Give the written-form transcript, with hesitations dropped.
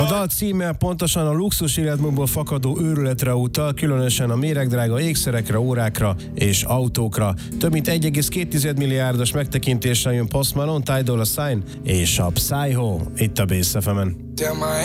A dal címe pontosan a luxus életmódból fakadó őrületre utal, különösen a méregdrága ékszerekre, órákra és autókra. Több mint 1,2 milliárdos megtekintésre jön Post Malone, Ty Dolla Sign és a Psycho itt a Bass FM-en.